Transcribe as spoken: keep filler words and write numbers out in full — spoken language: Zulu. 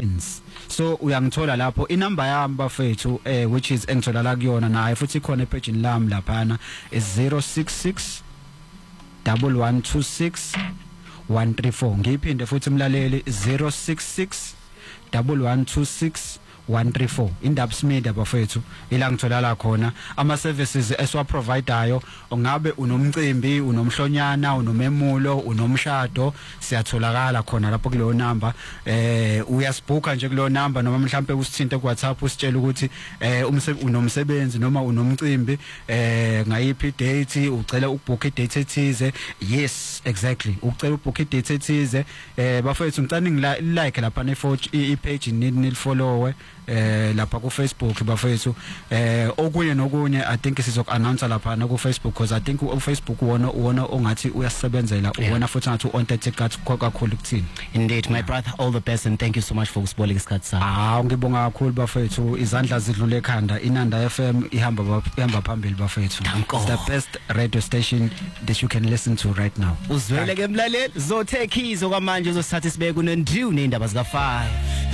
friends. So uyangithola lapho inamba yami bafethu eh which is engithola la kuyona naye futhi ikhona epage lami laphana is zero six six one one two six one three four. Ngiphinde futhi mlaleli zero six six one one two six one three four. Indabs media bafethu ila ngithola la khona ama services eswa providayo ongabe unomcimbi unomhlonyana unomemulo unomshado siyatholakala khona lapho kuleyo number eh uyasibhuka nje kuleyo number noma mhlambe usithinte ku WhatsApp usitshela ukuthi eh unomsebenzi noma unomcimbi eh ngayiphi date ucela ukubooka idate ethize. Yes exactly ucela ukubooka idate ethize eh bafethu ngicela ngilike lapha ne page ni follow eh lapha ku Facebook bafethu eh okunye nokunye I think sizok announce lapha na ku Facebook because I think u Facebook wona wona ongathi uyasebenzela wona futhi ngathi on thirty kathi kakhulu kuthini. Indeed my brother, all the best and thank you so much for usiboleka isikhathi sakho. Ah ngibonga kakhulu bafethu izandla zidlule ekhanda Inanda F M ihamba ihamba phambili bafethu. It's the best radio station that you can listen to right now. Uzwele ke mlaleli zo take keys okwamanje uzosithatha isibeke kunendiu neindaba zika five.